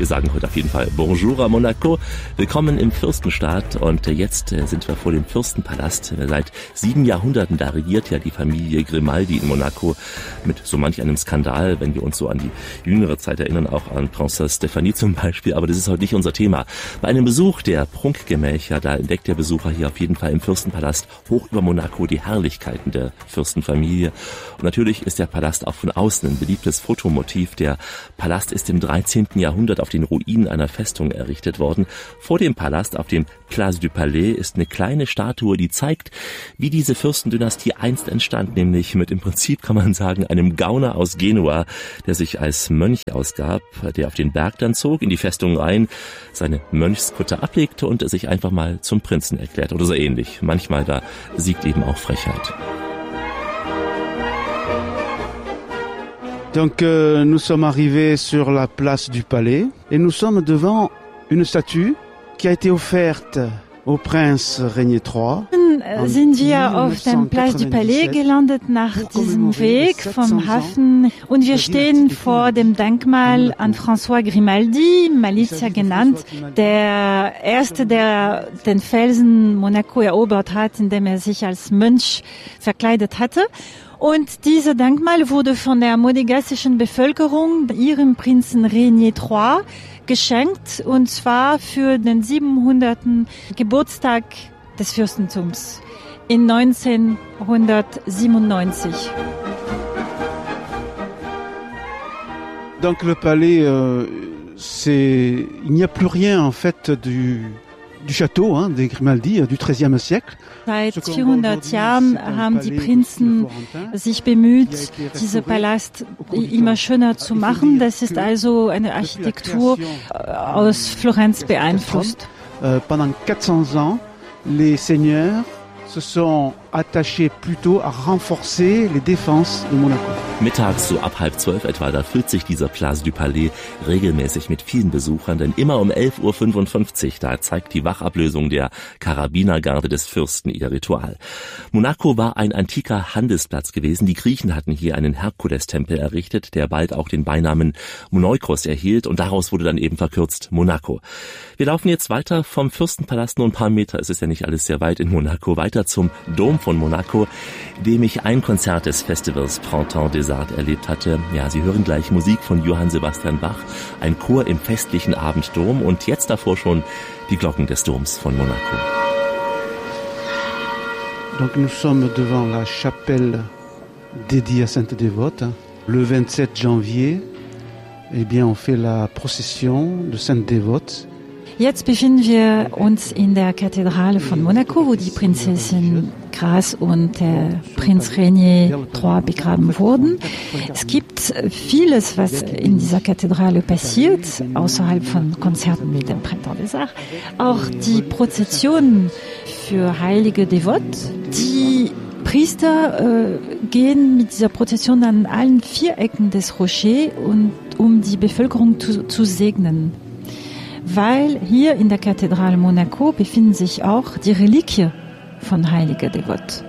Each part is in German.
Wir sagen heute auf jeden Fall Bonjour à Monaco. Willkommen im Fürstenstaat und jetzt sind wir vor dem Fürstenpalast. Seit 7 Jahrhunderten, da regiert ja die Familie Grimaldi in Monaco mit so manch einem Skandal, wenn wir uns so an die jüngere Zeit erinnern, auch an Prinzessin Stephanie zum Beispiel, aber das ist heute nicht unser Thema. Bei einem Besuch der Prunkgemächer, da entdeckt der Besucher hier auf jeden Fall im Fürstenpalast hoch über Monaco die Herrlichkeiten der Fürstenfamilie. Und natürlich ist der Palast auch von außen ein beliebtes Fotomotiv. Der Palast ist im 13. Jahrhundert auf den Ruinen einer Festung errichtet worden. Vor dem Palast, auf dem Place du Palais, ist eine kleine Statue, die zeigt, wie diese Fürstendynastie einst entstand, nämlich mit im Prinzip, kann man sagen, einem Gauner aus Genua, der sich als Mönch ausgab, der auf den Berg dann zog, in die Festung rein, seine Mönchskutte ablegte und sich einfach mal zum Prinzen erklärt oder so ähnlich. Manchmal da siegt eben auch Frechheit. Donc nous sommes arrivés sur la place du Palais et nous sommes devant une statue qui a été offerte au Prince Régnier III. Sind wir auf dem Place du Palais gelandet nach diesem Weg vom Hafen und wir stehen vor dem Denkmal an François Grimaldi, Malizia genannt, der Erste, der den Felsen Monaco erobert hat, indem er sich als Mönch verkleidet hatte. Und dieses Denkmal wurde von der monegassischen Bevölkerung ihrem Prinzen Régnier III geschenkt, und zwar für den 700. Geburtstag des Fürstentums in 1997. Donc le palais, il n'y a plus rien en fait du Château des Grimaldi du XIIIe siècle. Seit 400 Jahren haben die Prinzen sich bemüht, diesen Palast immer schöner zu machen. Das ist also eine Architektur aus Florenz beeinflusst. Pendant 400 ans, les seigneurs se sont attachés plutôt à renforcer les défenses de Monaco. Mittags so ab 11:30 etwa, da füllt sich dieser Place du Palais regelmäßig mit vielen Besuchern, denn immer um 11:55 Uhr, da zeigt die Wachablösung der Karabinergarde des Fürsten ihr Ritual. Monaco war ein antiker Handelsplatz gewesen. Die Griechen hatten hier einen Herkulestempel errichtet, der bald auch den Beinamen Moneikos erhielt, und daraus wurde dann eben verkürzt Monaco. Wir laufen jetzt weiter vom Fürstenpalast, nur ein paar Meter, es ist ja nicht alles sehr weit in Monaco, weiter zum Dom von Monaco, in dem ich ein Konzert des Festivals Printemps des Arts erlebt hatte. Ja, Sie hören gleich Musik von Johann Sebastian Bach, ein Chor im festlichen Abenddom und jetzt davor schon die Glocken des Doms von Monaco. Donc nous sommes devant la chapelle dédiée à Sainte Dévote. Le 27 janvier, eh bien, on fait la procession de Sainte Dévote. Jetzt befinden wir uns in der Kathedrale von Monaco, wo die Prinzessin Grace und der Prinz Régnier III begraben wurden. Es gibt vieles, was in dieser Kathedrale passiert, außerhalb von Konzerten mit dem Printemps des Arts. Auch die Prozessionen für heilige Devote. Die Priester gehen mit dieser Prozession an allen 4 Ecken des Rochers, um die Bevölkerung zu segnen. Weil hier in der Kathedrale Monaco befinden sich auch die Reliquien von heiliger Devote.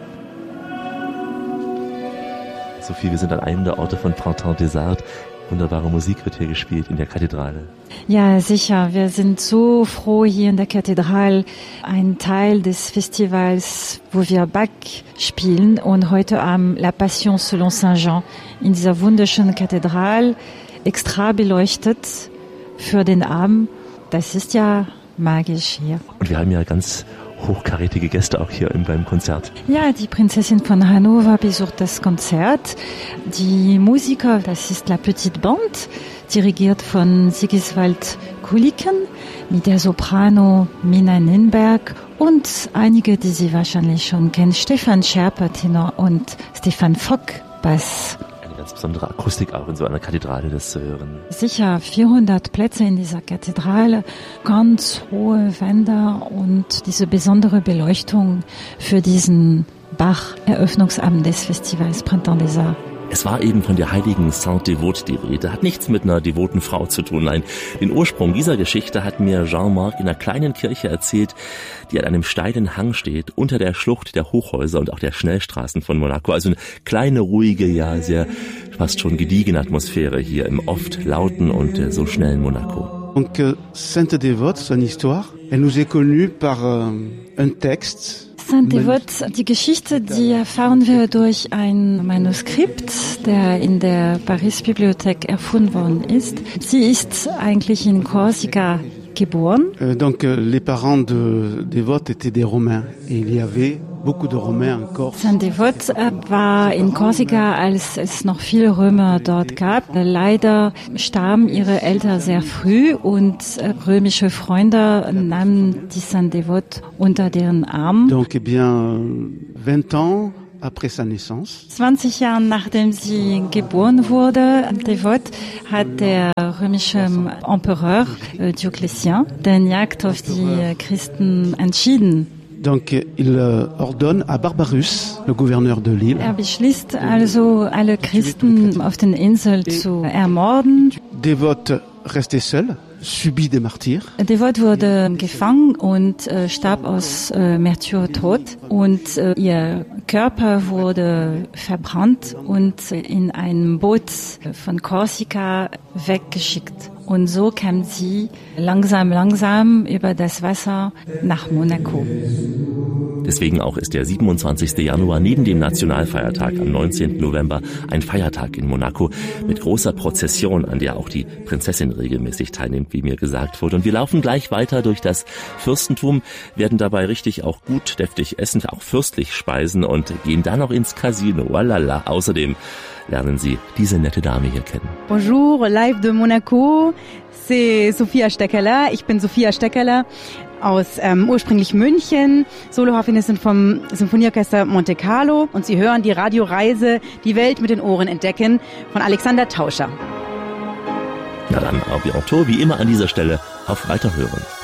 Sophie, wir sind an einem der Orte von Printemps des Arts. Wunderbare Musik wird hier gespielt in der Kathedrale. Ja, sicher. Wir sind so froh, hier in der Kathedrale ein Teil des Festivals, wo wir Bach spielen, und heute Abend La Passion selon Saint Jean in dieser wunderschönen Kathedrale, extra beleuchtet für den Abend. Das ist ja magisch hier. Und wir haben ja ganz hochkarätige Gäste auch hier beim Konzert. Ja, die Prinzessin von Hannover besucht das Konzert. Die Musiker, das ist La Petite Bande, dirigiert von Sigiswald Kuliken, mit der Soprano Mina Ninberg und einige, die Sie wahrscheinlich schon kennen, Stefan Scherper, Tenor, und Stefan Fock, Bass. Ganz besondere Akustik auch in so einer Kathedrale, das zu hören. Sicher, 400 Plätze in dieser Kathedrale, ganz hohe Wände und diese besondere Beleuchtung für diesen Bach-Eröffnungsabend des Festivals Printemps des Arts. Es war eben von der heiligen Sainte Dévote die Rede. Hat nichts mit einer devoten Frau zu tun. Nein, den Ursprung dieser Geschichte hat mir Jean-Marc in einer kleinen Kirche erzählt, die an einem steilen Hang steht, unter der Schlucht der Hochhäuser und auch der Schnellstraßen von Monaco. Also eine kleine, ruhige, ja sehr fast schon gediegene Atmosphäre hier im oft lauten und so schnellen Monaco. Donc, Sainte Dévote, son histoire, elle nous est connue par un texte. Sainte Dévote, die Geschichte, die erfahren wir durch ein Manuskript, der in der Paris-Bibliothek erfunden worden ist. Sie ist eigentlich in Korsika geboren. Donc, les parents de Dévote étaient des Romains et il y avait beaucoup de Romains en Corse. Sainte Dévote war in Korsika, als es noch viele Römer dort gab. Leider starben ihre Eltern sehr früh und römische Freunde nahmen die Sainte Dévote unter deren Arm. Donc, 20 ans après sa naissance. 20 Jahre nachdem sie geboren wurde, Dévote, hat der römische Empereur Diocletian den Jagd auf die Christen entschieden. Donc, il ordonne à Barbarus, le gouverneur de l'île. Er beschließt also, alle Christen auf den Inseln zu ermorden. Dévote restait seule, subit des martyrs. Dévote wurde gefangen und starb aus Märtyrertod und ihr Körper wurde verbrannt und in einem Boot von Korsika weggeschickt. Und so kam sie langsam über das Wasser nach Monaco. Deswegen auch ist der 27. Januar neben dem Nationalfeiertag am 19. November ein Feiertag in Monaco mit großer Prozession, an der auch die Prinzessin regelmäßig teilnimmt, wie mir gesagt wurde. Und wir laufen gleich weiter durch das Fürstentum, werden dabei richtig auch gut deftig essen, auch fürstlich speisen und gehen dann noch ins Casino. Walala. Außerdem lernen Sie diese nette Dame hier kennen. Bonjour, live de Monaco. C'est Sophia Steckerler. Ich bin Sophia Steckerler aus ursprünglich München, Soloharfenistin vom Symphonieorchester Monte Carlo. Und Sie hören die Radioreise Die Welt mit den Ohren entdecken von Alexander Tauscher. Na dann, à bientôt, wie immer an dieser Stelle, auf Weiterhören.